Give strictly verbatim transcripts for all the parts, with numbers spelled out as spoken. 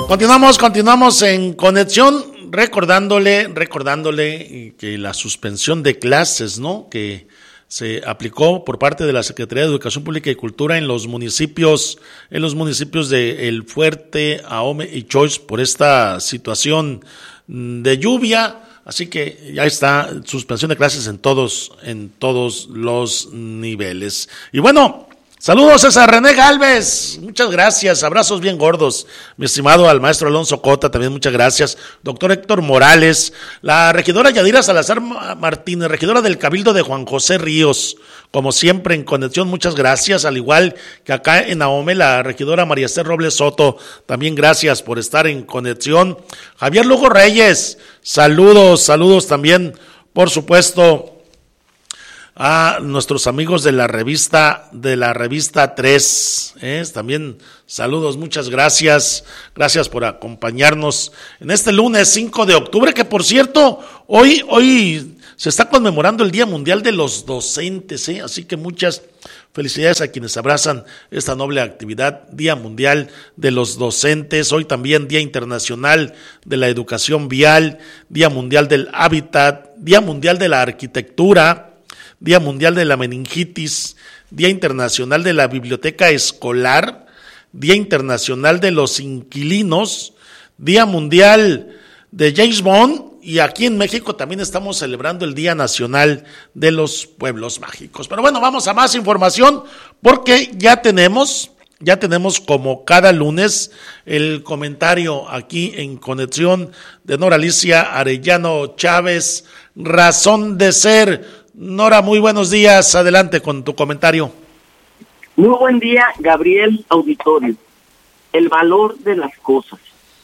Continuamos, continuamos en conexión, recordándole, recordándole que la suspensión de clases, ¿no?, que se aplicó por parte de la Secretaría de Educación Pública y Cultura en los municipios, en los municipios de El Fuerte, Ahome y Choix por esta situación de lluvia. Así que ya está, suspensión de clases en todos, en todos los niveles. Y bueno, saludos César René Galvez, muchas gracias, abrazos bien gordos, mi estimado al maestro Alonso Cota, también muchas gracias, doctor Héctor Morales, la regidora Yadira Salazar Martínez, regidora del Cabildo de Juan José Ríos, como siempre en conexión, muchas gracias, al igual que acá en Ahome, la regidora María Esther Robles Soto, también gracias por estar en conexión. Javier Lugo Reyes, saludos, saludos también, por supuesto, a nuestros amigos de la revista, de la revista tres, ¿eh? También saludos, muchas gracias, gracias por acompañarnos en este lunes cinco de octubre, que por cierto, hoy, hoy se está conmemorando el Día Mundial de los Docentes, ¿eh? Así que muchas felicidades a quienes abrazan esta noble actividad, Día Mundial de los Docentes, hoy también Día Internacional de la Educación Vial, Día Mundial del Hábitat, Día Mundial de la Arquitectura, Día Mundial de la Meningitis, Día Internacional de la Biblioteca Escolar, Día Internacional de los Inquilinos, Día Mundial de James Bond, y aquí en México también estamos celebrando el Día Nacional de los Pueblos Mágicos. Pero bueno, vamos a más información porque ya tenemos, ya tenemos como cada lunes el comentario aquí en conexión de Nora Alicia Arellano Chávez, Razón de Ser. Nora, muy buenos días, adelante con tu comentario. Muy buen día, Gabriel Auditorio. El valor de las cosas.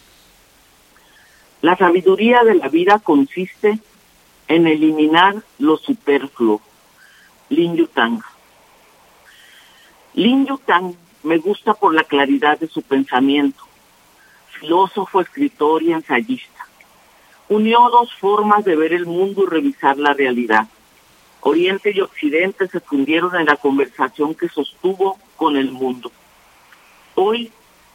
La sabiduría de la vida consiste en eliminar lo superfluo. Lin Yutang. Lin Yutang me gusta por la claridad de su pensamiento. Filósofo, escritor y ensayista. Unió dos formas de ver el mundo y revisar la realidad. Oriente y Occidente se fundieron en la conversación que sostuvo con el mundo. Hoy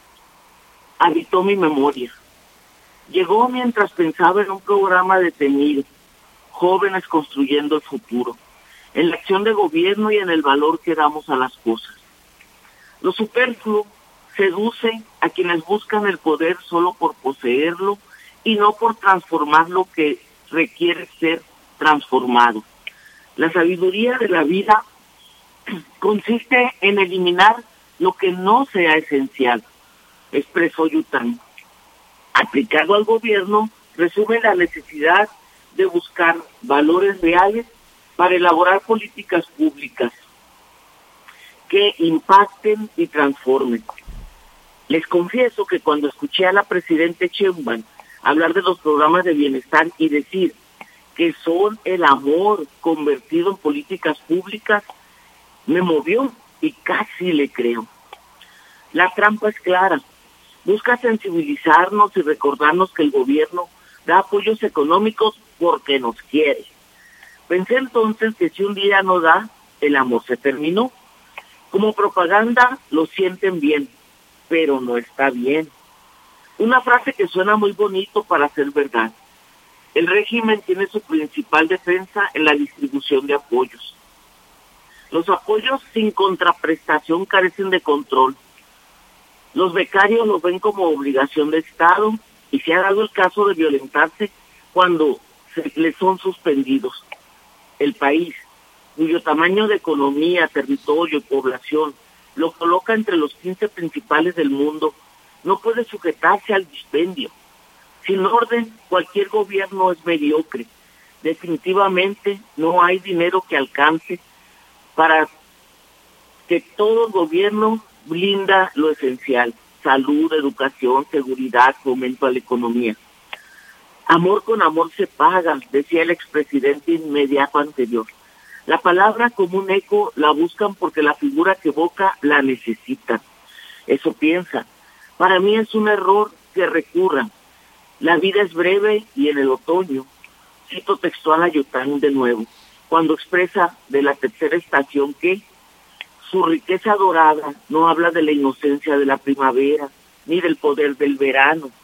habitó mi memoria. Llegó mientras pensaba en un programa detenido, jóvenes construyendo el futuro, en la acción de gobierno y en el valor que damos a las cosas. Lo superfluo seduce a quienes buscan el poder solo por poseerlo y no por transformar lo que requiere ser transformado. La sabiduría de la vida consiste en eliminar lo que no sea esencial, expresó Yutang. Aplicado al gobierno, resume la necesidad de buscar valores reales para elaborar políticas públicas que impacten y transformen. Les confieso que cuando escuché a la presidenta Sheinbaum hablar de los programas de bienestar y decir que son el amor convertido en políticas públicas, me movió y casi le creo. La trampa es clara. Busca sensibilizarnos y recordarnos que el gobierno da apoyos económicos porque nos quiere. Pensé entonces que si un día no da, el amor se terminó. Como propaganda lo sienten bien, pero no está bien. Una frase que suena muy bonito para ser verdad. El régimen tiene su principal defensa en la distribución de apoyos. Los apoyos sin contraprestación carecen de control. Los becarios lo ven como obligación de Estado y se ha dado el caso de violentarse cuando se les son suspendidos. El país, cuyo tamaño de economía, territorio y población lo coloca entre los quince principales del mundo, no puede sujetarse al dispendio. Sin orden, cualquier gobierno es mediocre. Definitivamente no hay dinero que alcance para que todo el gobierno blinda lo esencial: salud, educación, seguridad, fomento a la economía. Amor con amor se paga, decía el expresidente inmediato anterior. La palabra como un eco la buscan porque la figura que evoca la necesitan. Eso piensa. Para mí es un error que recurran. La vida es breve y en el otoño, cito textual a Yutang de nuevo, cuando expresa de la tercera estación que su riqueza dorada no habla de la inocencia de la primavera, ni del poder del verano,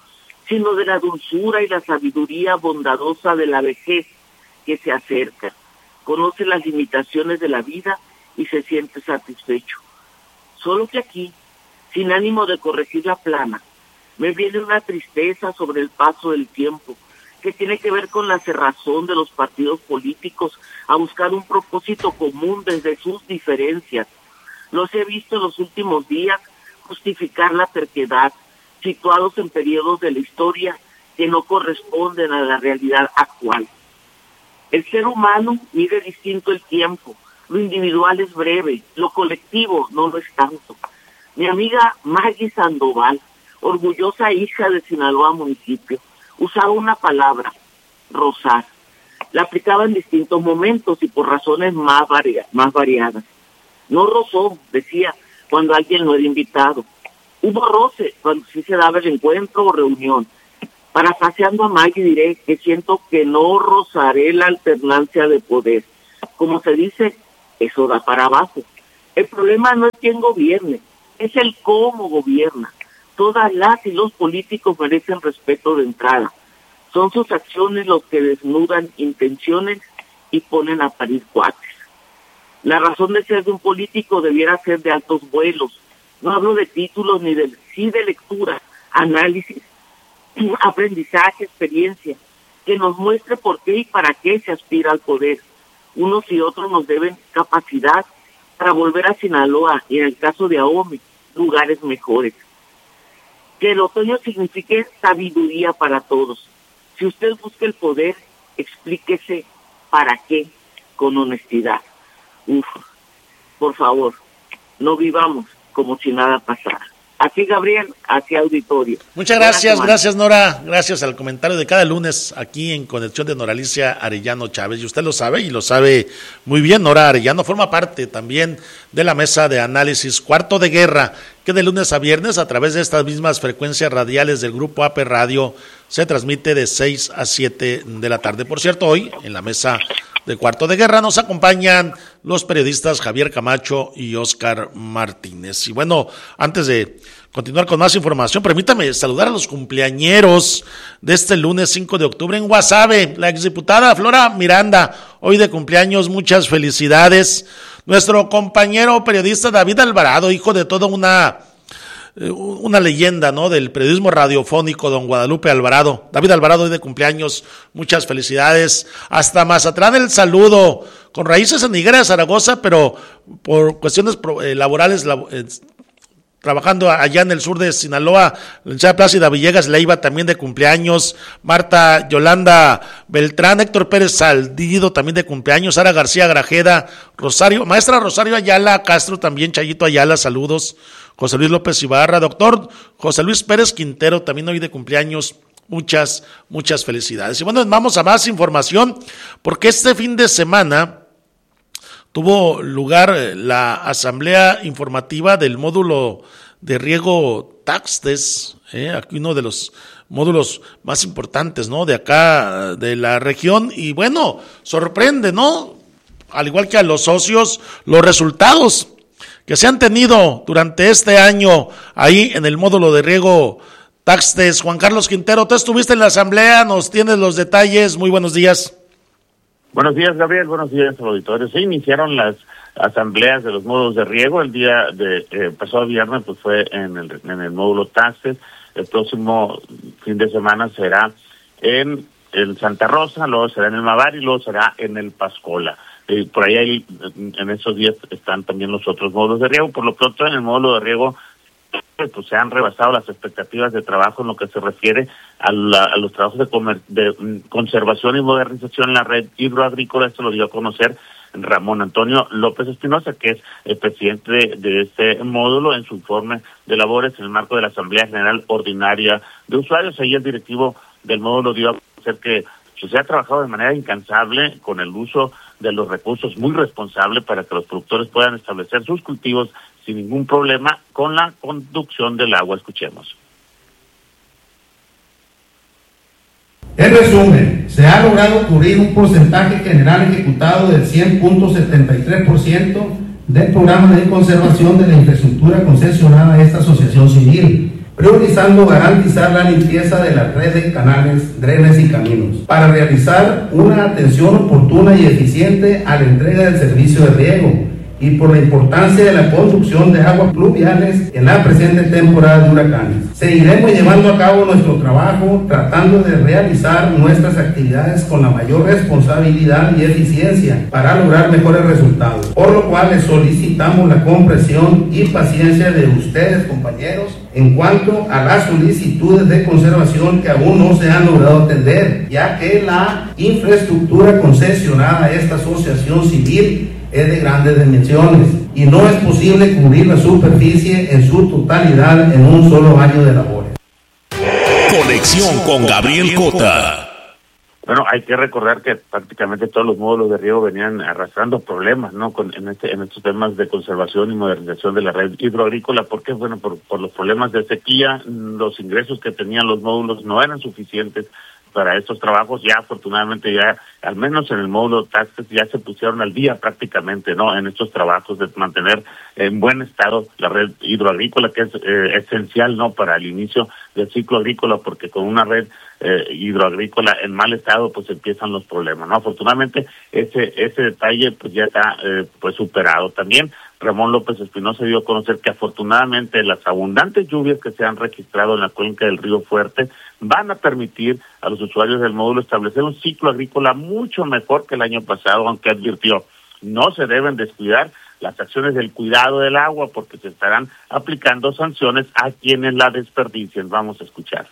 sino de la dulzura y la sabiduría bondadosa de la vejez que se acerca. Conoce las limitaciones de la vida y se siente satisfecho. Solo que aquí, sin ánimo de corregir la plana, me viene una tristeza sobre el paso del tiempo, que tiene que ver con la cerrazón de los partidos políticos a buscar un propósito común desde sus diferencias. Los he visto en los últimos días justificar la terquedad, situados en periodos de la historia que no corresponden a la realidad actual. El ser humano mide distinto el tiempo, lo individual es breve, lo colectivo no lo es tanto. Mi amiga Maggie Sandoval, orgullosa hija de Sinaloa municipio, usaba una palabra, rozar. La aplicaba en distintos momentos y por razones más, varia, más variadas. No rozó, decía, cuando alguien no era invitado. Hubo roce cuando sí se daba el encuentro o reunión. Parafraseando a Maggie diré que siento que no rozaré la alternancia de poder. Como se dice, eso da para abajo. El problema no es quién gobierne, es el cómo gobierna. Todas las y los políticos merecen respeto de entrada. Son sus acciones los que desnudan intenciones y ponen a parir cuates. La razón de ser de un político debiera ser de altos vuelos. No hablo de títulos ni de, sí de lectura, análisis, aprendizaje, experiencia, que nos muestre por qué y para qué se aspira al poder. Unos y otros nos deben capacidad para volver a Sinaloa y en el caso de Ahome, lugares mejores. Que el otoño signifique sabiduría para todos. Si usted busca el poder, explíquese para qué con honestidad. Uf, por favor, no vivamos como si nada pasara. Así, Gabriel, hacia auditorio. Muchas gracias, gracias Nora, gracias al comentario de cada lunes aquí en Conexión de Nora Alicia Arellano Chávez, y usted lo sabe y lo sabe muy bien. Nora Arellano forma parte también de la mesa de análisis Cuarto de Guerra, que de lunes a viernes a través de estas mismas frecuencias radiales del Grupo A P Radio se transmite de seis a siete de la tarde. Por cierto, hoy en la mesa de Cuarto de Guerra nos acompañan los periodistas Javier Camacho y Óscar Martínez. Y bueno, antes de continuar con más información, permítame saludar a los cumpleañeros de este lunes cinco de octubre en Guasave. La exdiputada Flora Miranda, hoy de cumpleaños, muchas felicidades. Nuestro compañero periodista David Alvarado, hijo de toda una una leyenda, ¿no?, del periodismo radiofónico, don Guadalupe Alvarado. David Alvarado, hoy de cumpleaños, muchas felicidades. Hasta Mazatlán el saludo, con raíces en Higuera de Zaragoza, pero por cuestiones eh, laborales, lab, eh, trabajando allá en el sur de Sinaloa. La licenciada Plácida Villegas Leiva, también de cumpleaños. Marta Yolanda Beltrán, Héctor Pérez Saldido, también de cumpleaños. Sara García Grajeda, Rosario, maestra Rosario Ayala Castro, también Chayito Ayala, saludos. José Luis López Ibarra, doctor José Luis Pérez Quintero, también hoy de cumpleaños, muchas, muchas felicidades. Y bueno, vamos a más información, porque este fin de semana tuvo lugar la asamblea informativa del módulo de riego Taxtes, eh, aquí uno de los módulos más importantes, ¿no?, de acá, de la región, y bueno, sorprende, ¿no?, al igual que a los socios, los resultados que se han tenido durante este año ahí en el módulo de riego Taxtes. Juan Carlos Quintero, tú estuviste en la asamblea, nos tienes los detalles, muy buenos días. Buenos días, Gabriel, buenos días, auditores. Se iniciaron las asambleas de los módulos de riego, el día de eh, pasado viernes pues fue en el, en el módulo Taxtes, el próximo fin de semana será en el Santa Rosa, luego será en el Mavar y luego será en el Pascola. Eh, por ahí hay, en esos días están también los otros módulos de riego. Por lo pronto, en el módulo de riego pues se han rebasado las expectativas de trabajo en lo que se refiere a, la, a los trabajos de, comer, de um, conservación y modernización en la red hidroagrícola. Esto lo dio a conocer Ramón Antonio López Espinosa, que es el presidente de, de este módulo, en su informe de labores en el marco de la Asamblea General Ordinaria de Usuarios. Ahí el directivo del módulo dio a conocer que pues, se ha trabajado de manera incansable con el uso de los recursos, muy responsable, para que los productores puedan establecer sus cultivos sin ningún problema con la conducción del agua. Escuchemos. En resumen, se ha logrado cubrir un porcentaje general ejecutado del cien punto setenta y tres por ciento del programa de conservación de la infraestructura concesionada a esta asociación civil, priorizando garantizar la limpieza de la red de canales, drenes y caminos, para realizar una atención oportuna y eficiente a la entrega del servicio de riego, y por la importancia de la conducción de aguas pluviales en la presente temporada de huracanes. Seguiremos llevando a cabo nuestro trabajo tratando de realizar nuestras actividades con la mayor responsabilidad y eficiencia para lograr mejores resultados, por lo cual les solicitamos la comprensión y paciencia de ustedes, compañeros, en cuanto a las solicitudes de conservación que aún no se han logrado atender, ya que la infraestructura concesionada a esta asociación civil es de grandes dimensiones y no es posible cubrir la superficie en su totalidad en un solo año de labores. Conexión con Gabriel Cota. Bueno, hay que recordar que prácticamente todos los módulos de riego venían arrastrando problemas, ¿no? Con, en, este, en estos temas de conservación y modernización de la red hidroagrícola, porque, bueno, por, por los problemas de sequía, los ingresos que tenían los módulos no eran suficientes para estos trabajos. Ya afortunadamente ya, al menos en el módulo Taxes, ya se pusieron al día prácticamente, ¿no? En estos trabajos de mantener en buen estado la red hidroagrícola, que es eh, esencial, ¿no? Para el inicio del ciclo agrícola, porque con una red eh, hidroagrícola en mal estado, pues empiezan los problemas, ¿no? Afortunadamente ese ese detalle pues ya está eh, pues superado. También Ramón López Espinosa dio a conocer que afortunadamente las abundantes lluvias que se han registrado en la cuenca del Río Fuerte van a permitir a los usuarios del módulo establecer un ciclo agrícola mucho mejor que el año pasado, aunque advirtió, no se deben descuidar las acciones del cuidado del agua porque se estarán aplicando sanciones a quienes la desperdicien. Vamos a escuchar.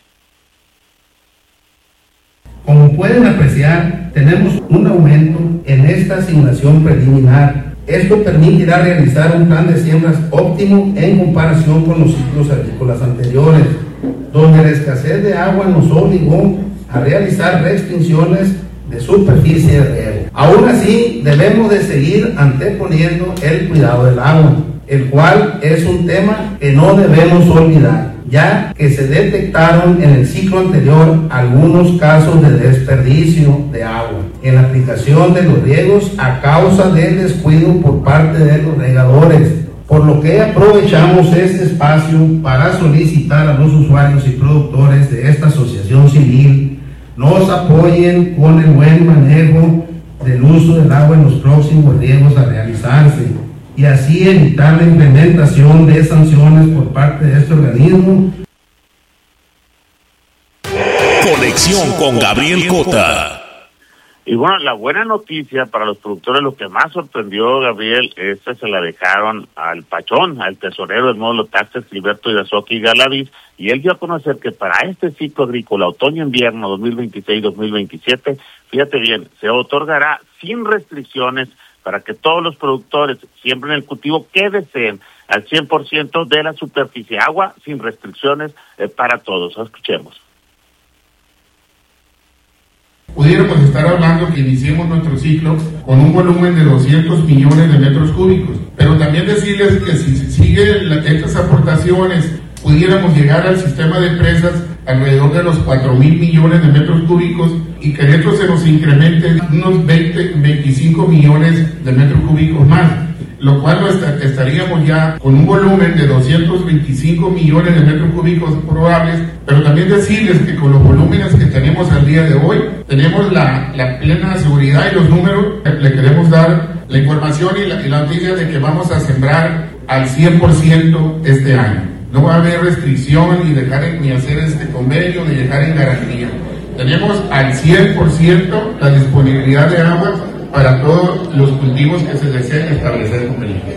Como pueden apreciar, tenemos un aumento en esta asignación preliminar. Esto permitirá realizar un plan de siembras óptimo en comparación con los ciclos agrícolas anteriores, donde la escasez de agua nos obligó a realizar restricciones de superficie de riego. Aún así, debemos de seguir anteponiendo el cuidado del agua, el cual es un tema que no debemos olvidar, ya que se detectaron en el ciclo anterior algunos casos de desperdicio de agua en la aplicación de los riegos a causa del descuido por parte de los regadores, por lo que aprovechamos este espacio para solicitar a los usuarios y productores de esta asociación civil nos apoyen con el buen manejo del uso del agua en los próximos riegos a realizarse, y así evitar la implementación de sanciones por parte de este organismo. Conexión con Gabriel Cota. Y bueno, la buena noticia para los productores, lo que más sorprendió, Gabriel, esta se la dejaron al Pachón, al tesorero del módulo Taxes, Gilberto Irazoqui Galaviz, y él dio a conocer que para este ciclo agrícola otoño-invierno dos mil veintiséis dos mil veintisiete, fíjate bien, se otorgará sin restricciones para que todos los productores siembren el cultivo que deseen al cien por ciento de la superficie, agua sin restricciones eh, para todos. Escuchemos. Pudiéramos estar hablando que iniciemos nuestro ciclo con un volumen de doscientos millones de metros cúbicos, pero también decirles que si se siguen estas aportaciones, pudiéramos llegar al sistema de presas alrededor de los cuatro mil millones de metros cúbicos y que dentro se nos incremente unos veinte, veinticinco millones de metros cúbicos más, lo cual estaríamos ya con un volumen de doscientos veinticinco millones de metros cúbicos probables, pero también decirles que con los volúmenes que tenemos al día de hoy, tenemos la, la plena seguridad y los números, le queremos dar la información y la, y la noticia de que vamos a sembrar al cien por ciento este año. No va a haber restricción ni dejar en, ni hacer este convenio ni dejar en garantía. Tenemos al cien por ciento la disponibilidad de agua para todos los cultivos que se deseen establecer con beneficio.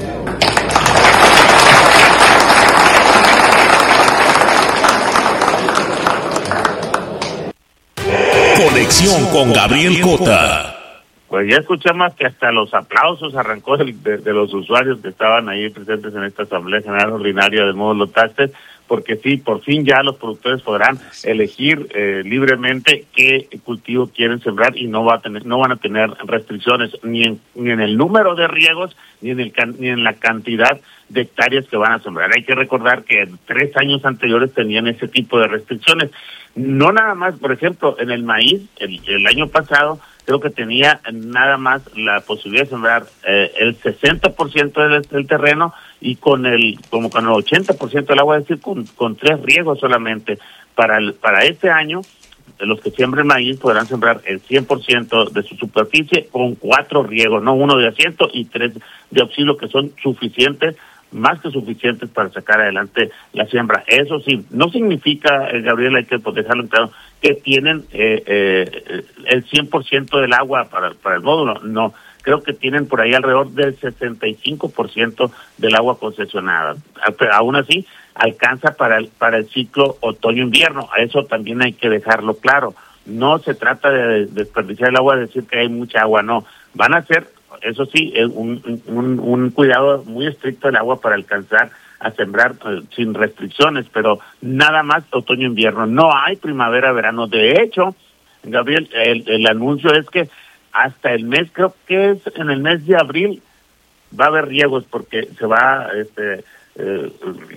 Conexión con Gabriel Cota. Pues ya escuchamos que hasta los aplausos arrancó de, de, de los usuarios que estaban ahí presentes en esta Asamblea General Ordinaria del módulo Taxes, porque sí, por fin ya los productores podrán elegir eh, libremente qué cultivo quieren sembrar y no va a tener, no van a tener restricciones ni en, ni en el número de riegos ni en el ni en la cantidad de hectáreas que van a sembrar. Hay que recordar que tres años anteriores tenían ese tipo de restricciones. No nada más, por ejemplo, en el maíz, el, el año pasado creo que tenía nada más la posibilidad de sembrar eh, el sesenta por ciento del, del terreno y con el como con el ochenta por ciento del agua, es decir, con, con tres riegos solamente. Para el, para este año, los que siembren maíz podrán sembrar el cien por ciento de su superficie con cuatro riegos, no uno de asiento y tres de auxilio, que son suficientes, más que suficientes para sacar adelante la siembra. Eso sí, no significa, eh, Gabriel, hay que dejarlo claro, que tienen eh, eh, el cien por ciento del agua para, para el módulo, no. Creo que tienen por ahí alrededor del sesenta y cinco por ciento del agua concesionada. Pero aún así, alcanza para el, para el ciclo otoño-invierno. A eso también hay que dejarlo claro. No se trata de desperdiciar el agua, de decir que hay mucha agua, no. Van a ser, eso sí, un, un, un cuidado muy estricto del agua para alcanzar a sembrar eh, sin restricciones, pero nada más otoño-invierno. No hay primavera-verano. De hecho, Gabriel, el, el anuncio es que hasta el mes, creo que es en el mes de abril, va a haber riegos porque se va este, eh,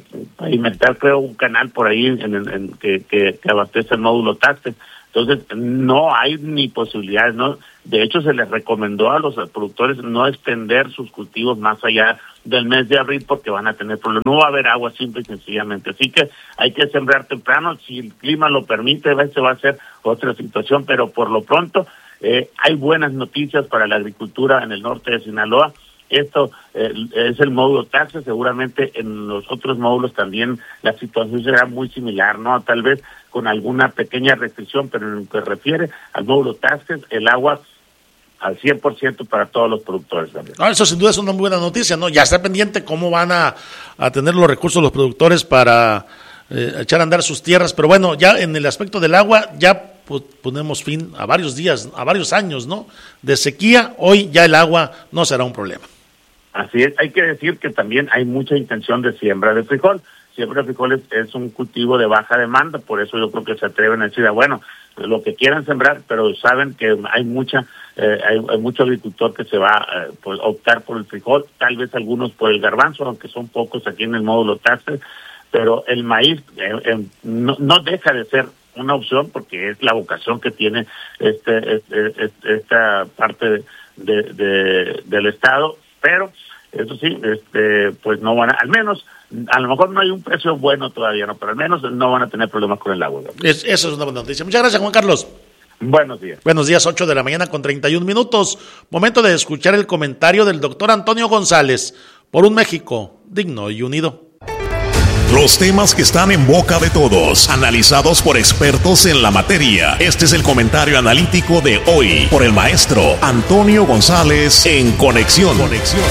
a inventar, creo, un canal por ahí en, en, en que, que, que abastece el módulo Taxes. Entonces, no hay ni posibilidades, ¿no? De hecho, se les recomendó a los productores no extender sus cultivos más allá del mes de abril porque van a tener problemas. No va a haber agua, simple y sencillamente. Así que hay que sembrar temprano. Si el clima lo permite, se va a ser otra situación, pero por lo pronto eh, hay buenas noticias para la agricultura en el norte de Sinaloa. Esto eh, es el módulo Taxes. Seguramente en los otros módulos también la situación será muy similar, ¿no? Tal vez con alguna pequeña restricción, pero en lo que refiere al módulo Taxes, el agua al cien por ciento para todos los productores también. No, eso sin duda es una muy buena noticia, ¿no? Ya está pendiente cómo van a, a tener los recursos los productores para eh, echar a andar sus tierras, pero bueno, ya en el aspecto del agua, ya ponemos fin a varios días, a varios años, ¿no? De sequía, hoy ya el agua no será un problema. Así es, hay que decir que también hay mucha intención de siembra de frijol. Siembra de frijol es, es un cultivo de baja demanda, por eso yo creo que se atreven a decir, ah, bueno, lo que quieran sembrar, pero saben que hay mucha, eh, hay, hay mucho agricultor que se va a eh, pues, optar por el frijol, tal vez algunos por el garbanzo, aunque son pocos aquí en el módulo Taxes, pero el maíz eh, eh, no, no deja de ser una opción porque es la vocación que tiene este, este, este esta parte de, de, de, del Estado, pero eso sí, este, pues no van a, al menos, a lo mejor no hay un precio bueno todavía, no, pero al menos no van a tener problemas con el agua. Es, eso es una buena noticia. Muchas gracias, Juan Carlos. Buenos días. Buenos días, ocho de la mañana con treinta y un minutos. Momento de escuchar el comentario del doctor Antonio González por un México digno y unido. Los temas que están en boca de todos, analizados por expertos en la materia. Este es el comentario analítico de hoy por el maestro Antonio González en Conexión. Conexión.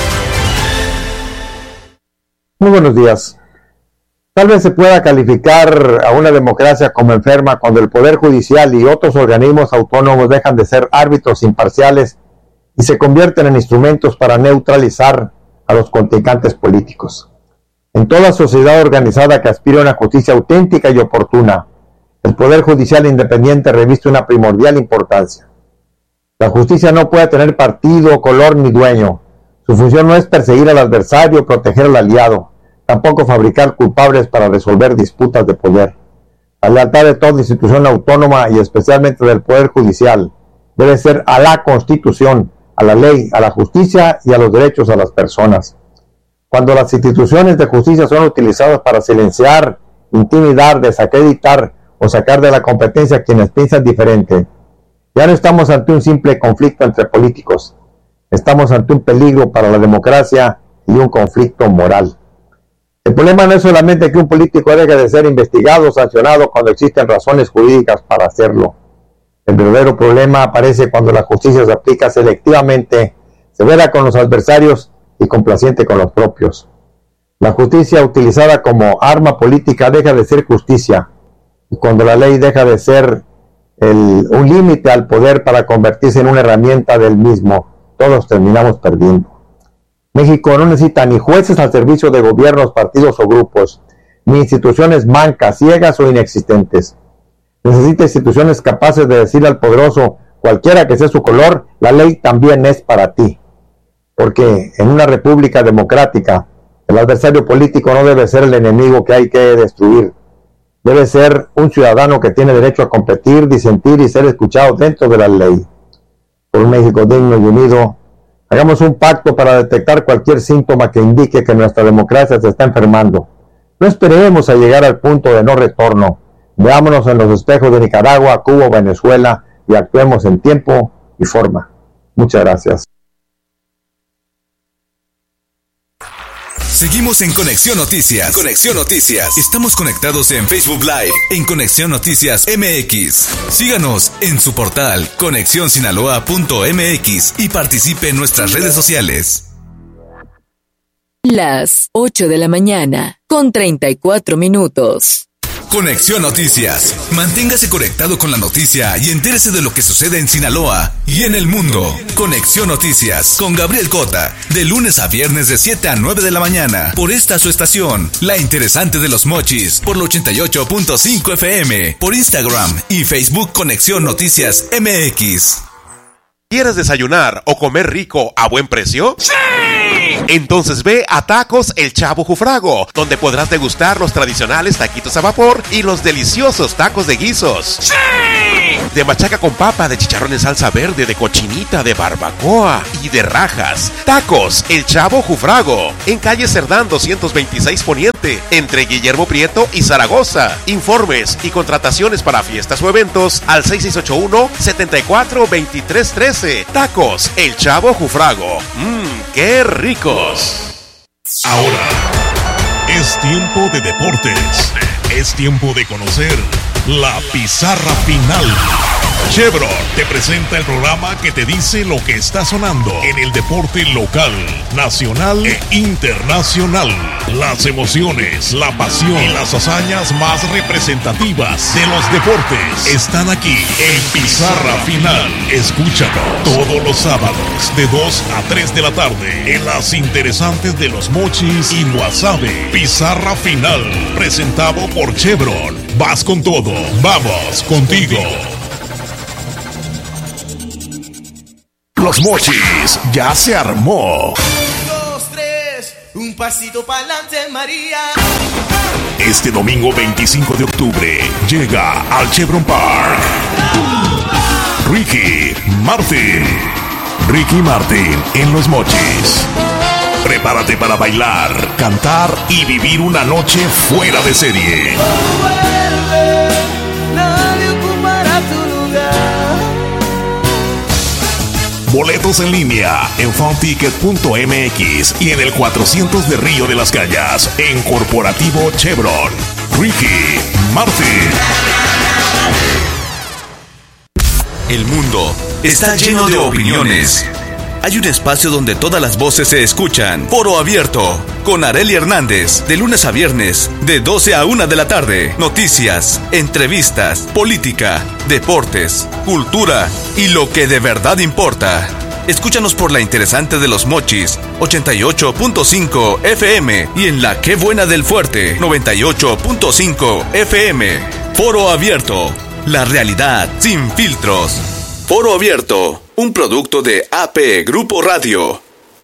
Muy buenos días. Tal vez se pueda calificar a una democracia como enferma cuando el Poder Judicial y otros organismos autónomos dejan de ser árbitros imparciales y se convierten en instrumentos para neutralizar a los contrincantes políticos. En toda sociedad organizada que aspira a una justicia auténtica y oportuna, el Poder Judicial independiente reviste una primordial importancia. La justicia no puede tener partido, color ni dueño. Su función no es perseguir al adversario o proteger al aliado, tampoco fabricar culpables para resolver disputas de poder. La lealtad de toda institución autónoma y especialmente del Poder Judicial debe ser a la Constitución, a la ley, a la justicia y a los derechos a las personas. Cuando las instituciones de justicia son utilizadas para silenciar, intimidar, desacreditar o sacar de la competencia a quienes piensan diferente, ya no estamos ante un simple conflicto entre políticos, estamos ante un peligro para la democracia y un conflicto moral. El problema no es solamente que un político deje de ser investigado o sancionado cuando existen razones jurídicas para hacerlo. El verdadero problema aparece cuando la justicia se aplica selectivamente, severa con los adversarios y complaciente con los propios. La justicia utilizada como arma política deja de ser justicia, y cuando la ley deja de ser el, un límite al poder para convertirse en una herramienta del mismo, todos terminamos perdiendo. México no necesita ni jueces al servicio de gobiernos, partidos o grupos, ni instituciones mancas, ciegas o inexistentes. Necesita instituciones capaces de decirle al poderoso, cualquiera que sea su color, la ley también es para ti. Porque en una república democrática, el adversario político no debe ser el enemigo que hay que destruir. Debe ser un ciudadano que tiene derecho a competir, disentir y ser escuchado dentro de la ley. Por un México digno y unido, Hagamos un pacto para detectar cualquier síntoma que indique que nuestra democracia se está enfermando. No esperemos a llegar al punto de no retorno. Veámonos en los espejos de Nicaragua, Cuba, Venezuela y actuemos en tiempo y forma. Muchas gracias. Seguimos en Conexión Noticias. Conexión Noticias. Estamos conectados en Facebook Live, en Conexión Noticias M X. Síganos en su portal conexión sinaloa punto m x y participe en nuestras redes sociales. Las ocho de la mañana, con treinta y cuatro minutos. Conexión Noticias. Manténgase conectado con la noticia y entérese de lo que sucede en Sinaloa y en el mundo. Conexión Noticias con Gabriel Cota, de lunes a viernes de siete a nueve de la mañana, por esta su estación, La Interesante de los Mochis, por la ochenta y ocho punto cinco F M, por Instagram y Facebook Conexión Noticias M X. ¿Quieres desayunar o comer rico a buen precio? ¡Sí! Entonces ve a Tacos El Chavo Jufrago, donde podrás degustar los tradicionales taquitos a vapor y los deliciosos tacos de guisos. ¡Sí! De machaca con papa, de chicharrón en salsa verde, de cochinita, de barbacoa y de rajas. Tacos El Chavo Jufrago, en calle Cerdán doscientos veintiséis Poniente, entre Guillermo Prieto y Zaragoza. Informes y contrataciones para fiestas o eventos al seis seis ocho uno, siete cuatro, dos tres uno tres. Tacos El Chavo Jufrago. Mmm, qué ricos. Ahora es tiempo de deportes. Es tiempo de conocer la pizarra final. Chevron te presenta el programa que te dice lo que está sonando en el deporte local, nacional e internacional. Las emociones, la pasión y las hazañas más representativas de los deportes están aquí en Pizarra Final. Escúchalo todos los sábados de dos a tres de la tarde en Las Interesantes de los Mochis y Guasave. Pizarra Final, presentado por Chevron. Vas con todo, vamos contigo. Los Mochis ya se armó. Un, dos, tres, un pasito para adelante, María. Este domingo veinticinco de octubre llega al Chevron Park Ricky Martin. Ricky Martin en Los Mochis. Prepárate para bailar, cantar y vivir una noche fuera de serie. Nadie ocupará tu lugar. Boletos en línea en funticket punto m x y en el cuatrocientos de Río de las Cañas en Corporativo Chevron. Ricky Martin. El mundo está lleno de opiniones. Hay un espacio donde todas las voces se escuchan. Foro Abierto, con Arely Hernández, de lunes a viernes, de doce a una de la tarde. Noticias, entrevistas, política, deportes, cultura y lo que de verdad importa. Escúchanos por La Interesante de los Mochis, ochenta y ocho punto cinco F M, y en La Qué Buena del Fuerte, noventa y ocho punto cinco F M. Foro Abierto, la realidad sin filtros. Foro Abierto, un producto de A P Grupo Radio.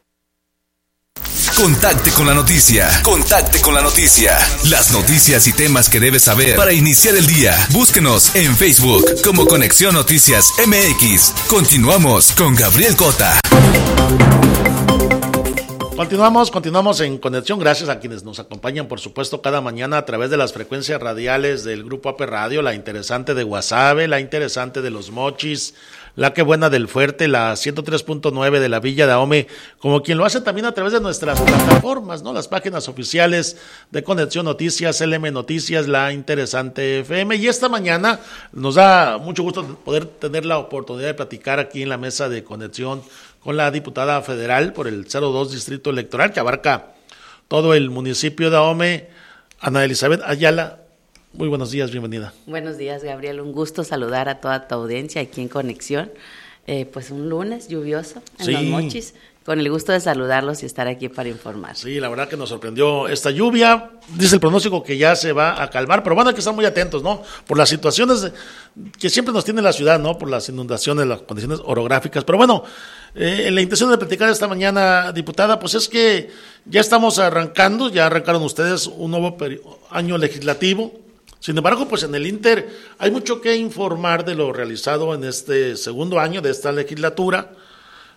Contacte con la noticia. Contacte con la noticia. Las noticias y temas que debes saber para iniciar el día. Búsquenos en Facebook como Conexión Noticias M X. Continuamos con Gabriel Cota. Continuamos, continuamos en conexión. Gracias a quienes nos acompañan, por supuesto, cada mañana a través de las frecuencias radiales del Grupo A P Radio, La Interesante de Guasave, La Interesante de los Mochis, La Qué Buena del Fuerte, la ciento tres punto nueve de la Villa de Ahome, como quien lo hace también a través de nuestras plataformas, ¿no? Las páginas oficiales de Conexión Noticias, L M Noticias, La Interesante F M. Y esta mañana nos da mucho gusto poder tener la oportunidad de platicar aquí en la mesa de conexión con la diputada federal por el cero dos Distrito Electoral, que abarca todo el municipio de Ahome, Ana Elizabeth Ayala. Muy buenos días, bienvenida. Buenos días, Gabriel, un gusto saludar a toda tu audiencia aquí en Conexión. Eh, pues un lunes lluvioso en sí. Los Mochis, con el gusto de saludarlos y estar aquí para informar. Sí, la verdad que nos sorprendió esta lluvia. Dice el pronóstico que ya se va a calmar, pero bueno, hay que estar muy atentos, ¿no? Por las situaciones que siempre nos tiene la ciudad, ¿no? Por las inundaciones, las condiciones orográficas. Pero bueno, eh, la intención de platicar esta mañana, diputada, pues es que ya estamos arrancando, ya arrancaron ustedes un nuevo peri- año legislativo. Sin embargo, pues en el Inter hay mucho que informar de lo realizado en este segundo año de esta legislatura.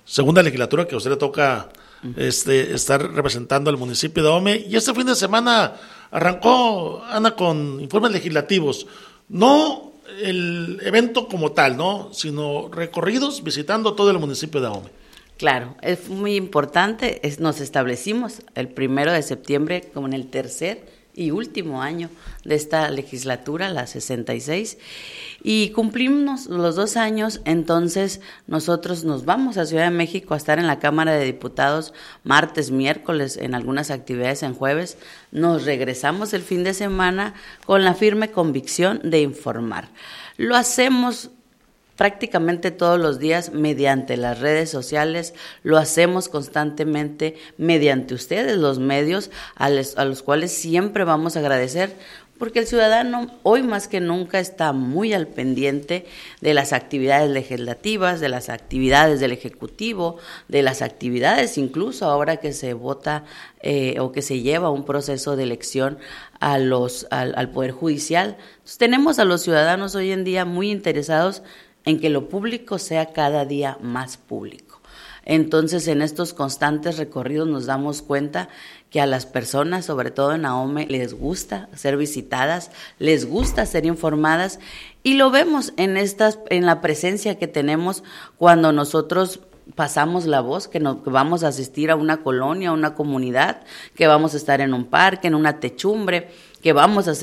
segunda legislatura que a usted le toca este, estar representando al municipio de Ahome. Y este fin de semana arrancó, Ana, con informes legislativos. No el evento como tal, ¿no? Sino recorridos visitando todo el municipio de Ahome. Claro, es muy importante. Es, nos establecimos el primero de septiembre como en el tercer y último año de esta legislatura, la sesenta y seis, y cumplimos los dos años. Entonces nosotros nos vamos a Ciudad de México a estar en la Cámara de Diputados martes, miércoles, en algunas actividades en jueves. Nos regresamos el fin de semana con la firme convicción de informar. Lo hacemos prácticamente todos los días mediante las redes sociales, lo hacemos constantemente mediante ustedes, los medios, a, les, a los cuales siempre vamos a agradecer, porque el ciudadano hoy más que nunca está muy al pendiente de las actividades legislativas, de las actividades del Ejecutivo, de las actividades incluso ahora que se vota eh, o que se lleva un proceso de elección a los, al, al Poder Judicial. Entonces, tenemos a los ciudadanos hoy en día muy interesados en que lo público sea cada día más público. Entonces, en estos constantes recorridos nos damos cuenta que a las personas, sobre todo en Ahome, les gusta ser visitadas, les gusta ser informadas, y lo vemos en estas, en la presencia que tenemos cuando nosotros pasamos la voz, que, nos, que vamos a asistir a una colonia, a una comunidad, que vamos a estar en un parque, en una techumbre, que vamos a